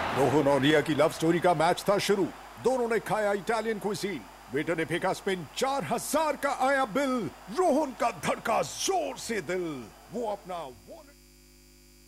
रोहन और रिया की love story का मैच था शुरू। दोनों ने खाया इटालियन क्विजीन। वेटर ने फेंका स्पिन, 4000 का आया बिल। रोहन का धड़का जोर से दिल। वो अपना